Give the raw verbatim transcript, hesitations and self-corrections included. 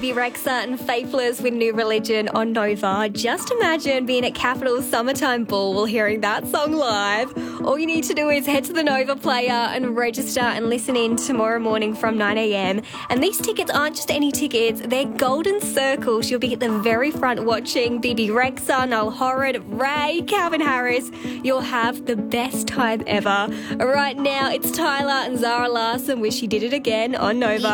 Bebe Rexha and Faithless with New Religion on Nova. Just imagine being at Capital's Summertime Ball while hearing that song live. All you need to do is head to the Nova player and register and listen in tomorrow morning from nine a.m. And these tickets aren't just any tickets, they're golden circles. You'll be at the very front watching Bebe Rexha, Noel Horrid, Ray, Calvin Harris. You'll have the best time ever. Right now, it's Tyler and Zara Larson with She Did It Again on Nova.